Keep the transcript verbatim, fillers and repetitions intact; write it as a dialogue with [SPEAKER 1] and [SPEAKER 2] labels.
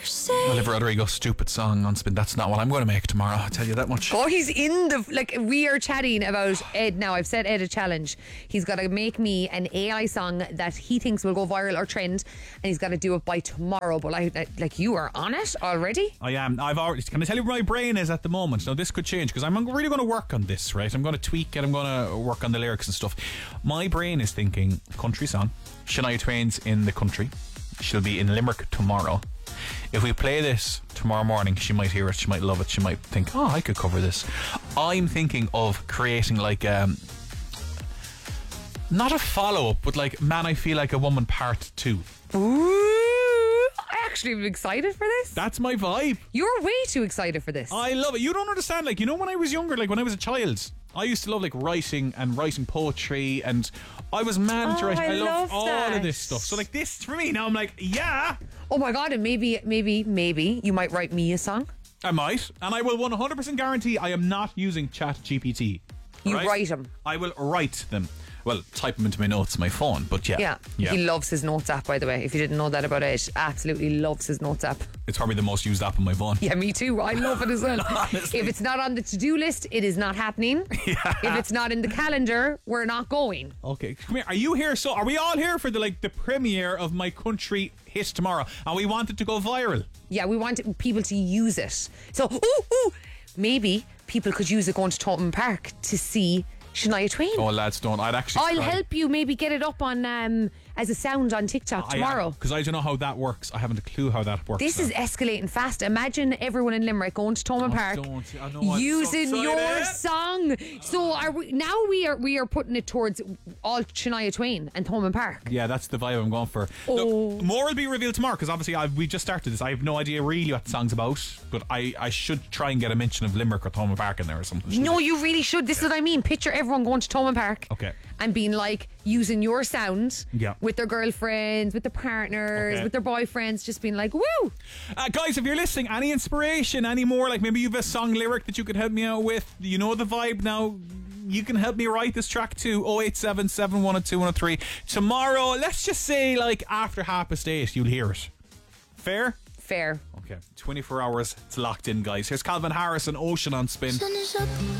[SPEAKER 1] Olivia Rodrigo, stupid song on spin. That's not what I'm going to make tomorrow, I'll tell you that much.
[SPEAKER 2] Oh, he's in the... Like, we are chatting about Ed now. I've set Ed a challenge. He's got to make me an A I song that he thinks will go viral or trend, and he's got to do it by tomorrow. But, like, like you are on it already?
[SPEAKER 1] I am. I've already... Can I tell you where my brain is at the moment? Now, this could change, because I'm really going to work on this, right? I'm going to tweak it. I'm going to work on the lyrics and stuff. My brain is thinking country song. Shania Twain's in the country. She'll be in Limerick tomorrow. If we play this tomorrow morning, she might hear it, she might love it, she might think, oh, I could cover this. I'm thinking of creating like um not a follow-up, but like Man I Feel Like a Woman part two.
[SPEAKER 2] Ooh, I actually am excited for this.
[SPEAKER 1] That's my vibe.
[SPEAKER 2] You're way too excited for this.
[SPEAKER 1] I love it. You don't understand, like, you know, when I was younger, like when I was a child, I used to love like writing and writing poetry, and I was mad to
[SPEAKER 2] Oh,
[SPEAKER 1] write.
[SPEAKER 2] I
[SPEAKER 1] I love
[SPEAKER 2] love
[SPEAKER 1] all
[SPEAKER 2] that.
[SPEAKER 1] of this stuff. So like this for me now, I'm like, yeah,
[SPEAKER 2] Oh my God, and maybe, maybe, maybe you might write me a song.
[SPEAKER 1] I might, and I will one hundred percent guarantee I am not using Chat G P T.
[SPEAKER 2] You
[SPEAKER 1] right?
[SPEAKER 2] write them.
[SPEAKER 1] I will write them. Well, type them into my notes on my phone, but yeah.
[SPEAKER 2] Yeah.
[SPEAKER 1] yeah.
[SPEAKER 2] He loves his notes app, by the way. If you didn't know that about it, absolutely loves his notes app.
[SPEAKER 1] It's probably the most used app on my phone.
[SPEAKER 2] Yeah, me too. I love it as well.
[SPEAKER 1] Honestly.
[SPEAKER 2] If it's not on the to-do list, it is not happening.
[SPEAKER 1] Yeah.
[SPEAKER 2] If it's not in the calendar, we're not going.
[SPEAKER 1] Okay, come here. Are you here? So, are we all here for the like the premiere of my country hit tomorrow? And we want it to go viral.
[SPEAKER 2] Yeah, we want people to use it. So, ooh, ooh, maybe people could use it going to Tottenham Park to see Shania Twain.
[SPEAKER 1] Oh, lads, don't. I'd actually.
[SPEAKER 2] I'll
[SPEAKER 1] try.
[SPEAKER 2] help you maybe get it up on um, as a sound on TikTok tomorrow.
[SPEAKER 1] Because I don't know how that works. I haven't a clue how that works.
[SPEAKER 2] This
[SPEAKER 1] now.
[SPEAKER 2] is escalating fast. Imagine everyone in Limerick going to Thomond
[SPEAKER 1] Oh,
[SPEAKER 2] Park
[SPEAKER 1] don't. I know, I'm
[SPEAKER 2] using
[SPEAKER 1] so
[SPEAKER 2] your
[SPEAKER 1] excited.
[SPEAKER 2] song. So are we, now we are we are putting it towards all Shania Twain and Thomond Park.
[SPEAKER 1] Yeah, that's the vibe I'm going for.
[SPEAKER 2] Oh.
[SPEAKER 1] Look, more will be revealed tomorrow, because obviously I've, we just started this. I have no idea really what the song's about, but I, I should try and get a mention of Limerick or Thomond Park in there or something.
[SPEAKER 2] No, you really should. This is what I mean. Picture everyone going to Thomond Park.
[SPEAKER 1] Okay.
[SPEAKER 2] And being like using your sound
[SPEAKER 1] Yeah.
[SPEAKER 2] with their girlfriends, with their partners,
[SPEAKER 1] Okay.
[SPEAKER 2] with their boyfriends, just being like, woo!
[SPEAKER 1] Uh, guys, if you're listening, any inspiration, any more, like maybe you have a song lyric that you could help me out with, you know the vibe now, you can help me write this track to oh eight seven, seven one oh two one oh three. Tomorrow, let's just say like after half past eight, you'll hear it. Fair?
[SPEAKER 2] Fair.
[SPEAKER 1] Okay, twenty-four hours, it's locked in, guys. Here's Calvin Harris and Ocean on Spin.
[SPEAKER 3] Sun is up.